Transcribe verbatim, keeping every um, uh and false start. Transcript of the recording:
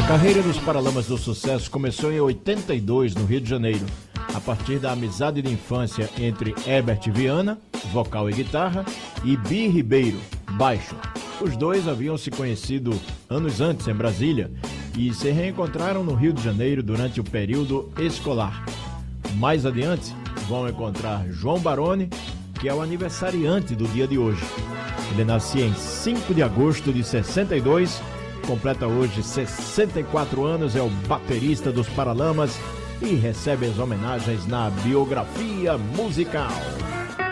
carreira dos Paralamas do Sucesso começou em oitenta e dois, no Rio de Janeiro, a partir da amizade de infância entre Herbert Viana, vocal e guitarra, e Bi Ribeiro, baixo. Os dois haviam se conhecido anos antes em Brasília e se reencontraram no Rio de Janeiro durante o período escolar. Mais adiante, vão encontrar João Baroni, que é o aniversariante do dia de hoje. Ele nascia em cinco de agosto de sessenta e dois, completa hoje sessenta e quatro anos, é o baterista dos Paralamas e recebe as homenagens na biografia musical.